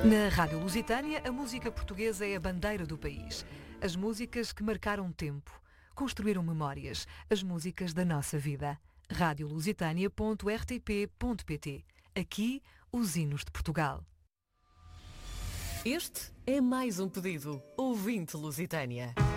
Na Rádio Lusitânia, a música portuguesa é a bandeira do país. As músicas que marcaram tempo, construíram memórias, as músicas da nossa vida. radiolusitania.rtp.pt. Aqui, os hinos de Portugal. Este é mais um pedido. Ouvinte Lusitânia.